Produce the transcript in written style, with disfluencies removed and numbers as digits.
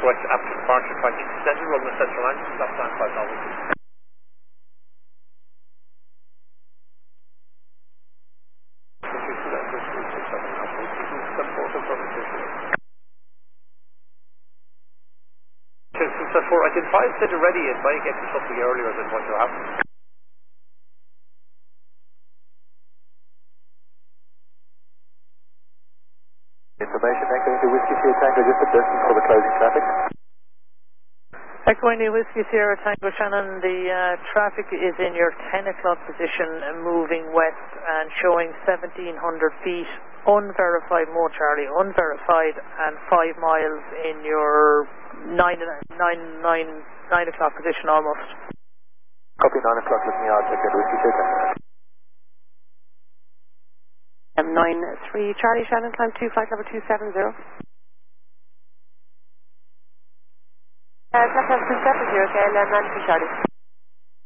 West after departure 20 Central, Road Central Line, stop sign 5 hours. I did 5 set already, it might get to something earlier than what you have. Information Echo into Whiskey Sierra Tango, just a distance for the closing traffic. Echo into Whiskey Sierra Tango, Shannon, the traffic is in your 10 o'clock position, moving west and showing 1700 feet, unverified, more Charlie, unverified, and 5 miles in your 9 o'clock position almost. Copy, 9 o'clock, looking out, check into Whiskey Sierra Tango. M93 Charlie, Shannon, climb 2, flight level 270. Flight level 270, okay, 93 Charlie.